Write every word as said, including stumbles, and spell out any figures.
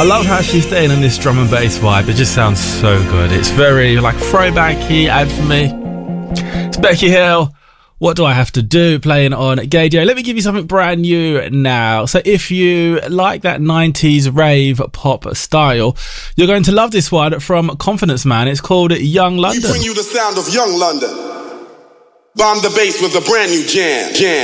I love how she's staying in this drum and bass vibe. It just sounds so good. It's very like throwbacky, add for me. It's Becky Hill. What Do I Have to Do? Playing on Gaydio. Let me give you something brand new now. So if you like that nineties rave pop style, you're going to love this one from Confidence Man. It's called Young London. We bring you the sound of Young London. Bomb the bass with a brand new jam. Jam.